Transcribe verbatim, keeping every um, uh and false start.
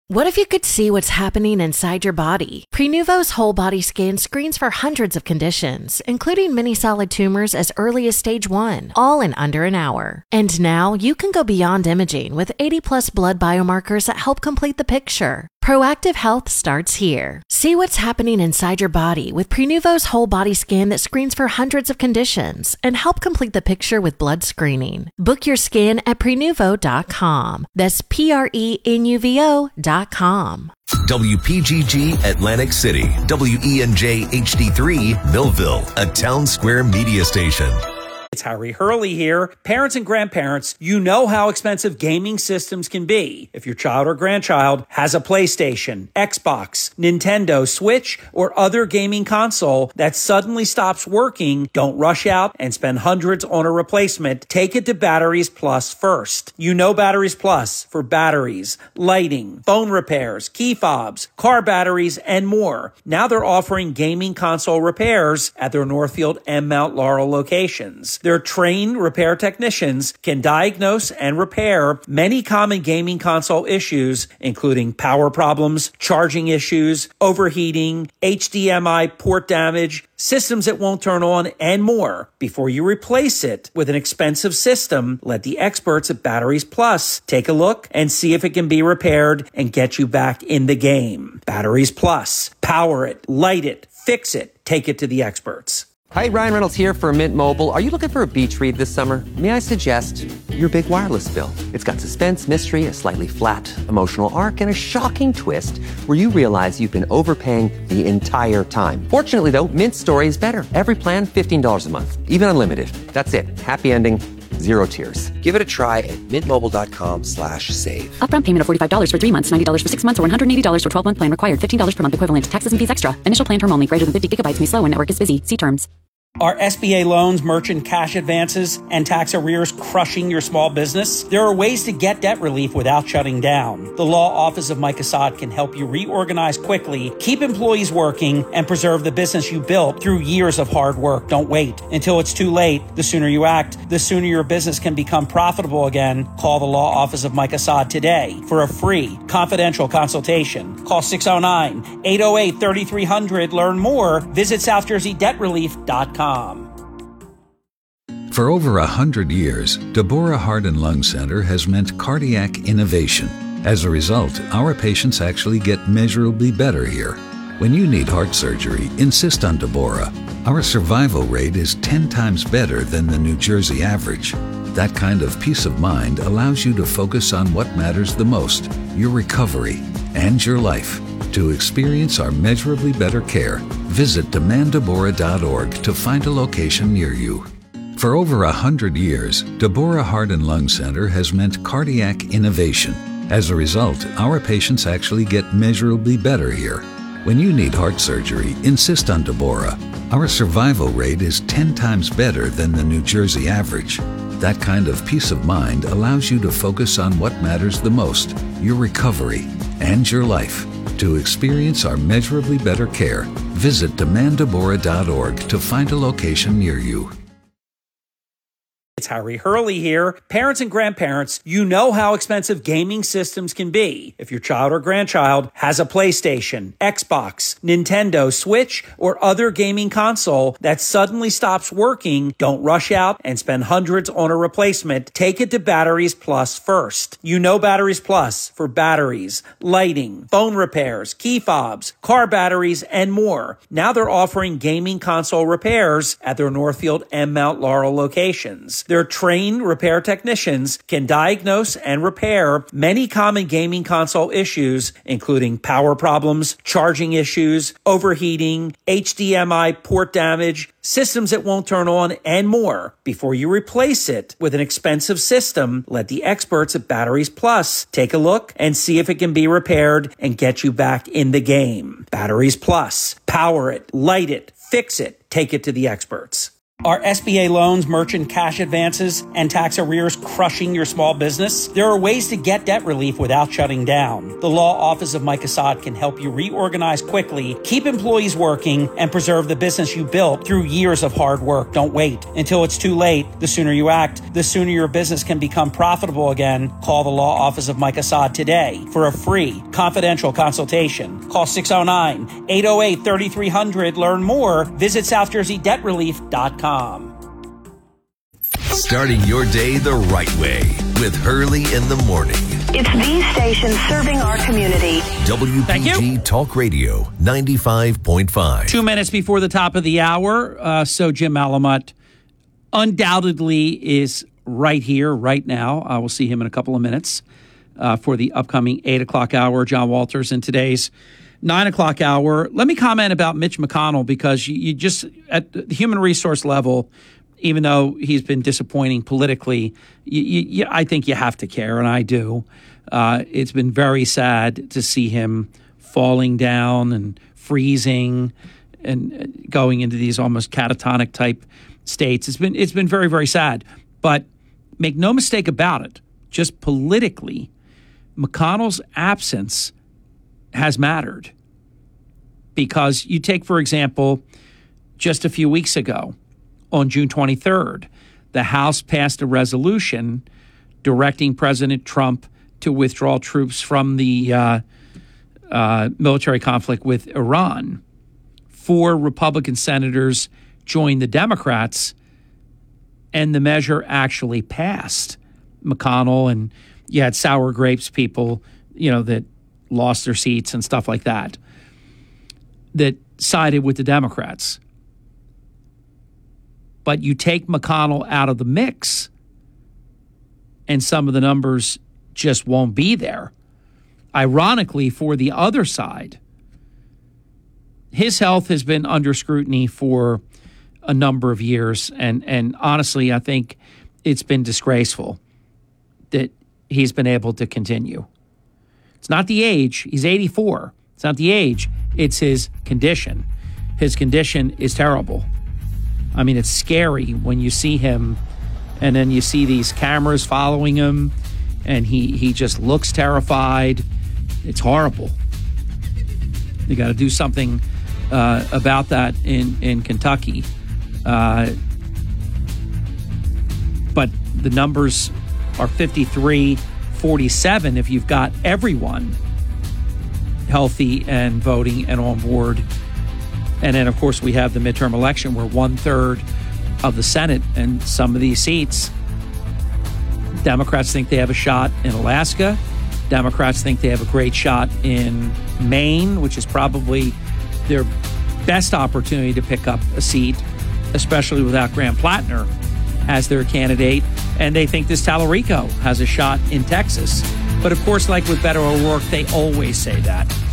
What if you could see what's happening inside your body? Prenuvo's whole body scan screens for hundreds of conditions, including many solid tumors as early as stage one, all in under an hour. And now you can go beyond imaging with eighty plus blood biomarkers that help complete the picture. Proactive health starts here. See what's happening inside your body with Prenuvo's whole body scan that screens for hundreds of conditions and help complete the picture with blood screening. Book your scan at prenuvo dot com. That's P R E N U V O dot com. W P G G Atlantic City, W E N J H D three Millville, a Town Square media station. It's Harry Hurley here. Parents and grandparents, you know how expensive gaming systems can be. If your child or grandchild has a PlayStation, Xbox, Nintendo, Switch, or other gaming console that suddenly stops working, don't rush out and spend hundreds on a replacement. Take it to Batteries Plus first. You know Batteries Plus for batteries, lighting, phone repairs, key fobs, car batteries, and more. Now they're offering gaming console repairs at their Northfield and Mount Laurel locations. Their trained repair technicians can diagnose and repair many common gaming console issues, including power problems, charging issues, overheating, H D M I port damage, systems that won't turn on, and more. Before you replace it with an expensive system, let the experts at Batteries Plus take a look and see if it can be repaired and get you back in the game. Batteries Plus. Power it, light it, fix it, take it to the experts. Hi, Ryan Reynolds here for Mint Mobile. Are you looking for a beach read this summer? May I suggest your big wireless bill? It's got suspense, mystery, a slightly flat emotional arc, and a shocking twist where you realize you've been overpaying the entire time. Fortunately, though, Mint's story is better. Every plan, fifteen dollars a month, even unlimited. That's it. Happy ending. Zero tears. Give it a try at mintmobile.com slash save. Upfront payment of forty-five dollars for three months, ninety dollars for six months, or one hundred eighty dollars for twelve-month plan required. fifteen dollars per month equivalent. Taxes and fees extra. Initial plan term only. Greater than fifty gigabytes may slow when network is busy. See terms. Are S B A loans, merchant cash advances, and tax arrears crushing your small business? There are ways to get debt relief without shutting down. The law office of Mike Assad can help you reorganize quickly, keep employees working, and preserve the business you built through years of hard work. Don't wait until it's too late. The sooner you act, the sooner your business can become profitable again. Call the law office of Mike Assad today for a free, confidential consultation. Call six oh nine, eight oh eight, thirty-three hundred. Learn more. Visit south jersey debt relief dot com. For over a hundred years, Deborah Heart and Lung Center has meant cardiac innovation. As a result, our patients actually get measurably better here. When you need heart surgery, insist on Deborah. Our survival rate is ten times better than the New Jersey average. That kind of peace of mind allows you to focus on what matters the most, your recovery and your life. To experience our measurably better care, visit demand deborah dot org to find a location near you. For over a hundred years, Deborah Heart and Lung Center has meant cardiac innovation. As a result, our patients actually get measurably better here. When you need heart surgery, insist on Deborah. Our survival rate is ten times better than the New Jersey average. That kind of peace of mind allows you to focus on what matters the most, your recovery and your life. To experience our measurably better care, visit demand deborah dot org to find a location near you. It's Harry Hurley here. Parents and grandparents, you know how expensive gaming systems can be. If your child or grandchild has a PlayStation, Xbox, Nintendo, Switch, or other gaming console that suddenly stops working, don't rush out and spend hundreds on a replacement. Take it to Batteries Plus first. You know Batteries Plus for batteries, lighting, phone repairs, key fobs, car batteries, and more. Now they're offering gaming console repairs at their Northfield and Mount Laurel locations. Their trained repair technicians can diagnose and repair many common gaming console issues, including power problems, charging issues, overheating, H D M I port damage, systems that won't turn on, and more. Before you replace it with an expensive system, let the experts at Batteries Plus take a look and see if it can be repaired and get you back in the game. Batteries Plus. Power it, light it, fix it, take it to the experts. Are S B A loans, merchant cash advances, and tax arrears crushing your small business? There are ways to get debt relief without shutting down. The law office of Mike Assad can help you reorganize quickly, keep employees working, and preserve the business you built through years of hard work. Don't wait until it's too late. The sooner you act, the sooner your business can become profitable again. Call the law office of Mike Assad today for a free, confidential consultation. Call six oh nine, eight oh eight, three three hundred. Learn more. Visit south jersey debt relief dot com. Starting your day the right way with Hurley in the morning. It's the station serving our community. W P G Talk Radio ninety-five point five. Two minutes before the top of the hour. Uh, so Jim Malamut undoubtedly is right here, right now. I will see him in a couple of minutes uh, for the upcoming eight o'clock hour. John Walters in today's nine o'clock hour. Let me comment about Mitch McConnell, because you, you just, at the human resource level, even though he's been disappointing politically, you, you, I think you have to care, and I do. Uh, it's been very sad to see him falling down and freezing and going into these almost catatonic type states. It's been it's been very, very sad. But make no mistake about it, just politically, McConnell's absence has mattered. Because you take, for example, just a few weeks ago, on June twenty-third, the House passed a resolution directing President Trump to withdraw troops from the uh, uh, military conflict with Iran. Four Republican senators joined the Democrats, and the measure actually passed. McConnell and you had sour grapes people, you know, that lost their seats and stuff like that, that sided with the Democrats. But you take McConnell out of the mix, and some of the numbers just won't be there. Ironically, for the other side, his health has been under scrutiny for a number of years, and, and honestly, I think it's been disgraceful that he's been able to continue. It's not the age. He's eighty-four. It's not the age. It's his condition. His condition is terrible. I mean, it's scary when you see him and then you see these cameras following him and he, he just looks terrified. It's horrible. You got to do something uh, about that in, in Kentucky. Uh, but the numbers are fifty-three forty-seven if you've got everyone healthy and voting and on board. And then, of course, we have the midterm election where one-third of the Senate and some of these seats, Democrats think they have a shot in Alaska. Democrats think they have a great shot in Maine, which is probably their best opportunity to pick up a seat, especially without Graham Plattner as their candidate. And they think this Tallarico has a shot in Texas. But, of course, like with Beto O'Rourke, they always say that.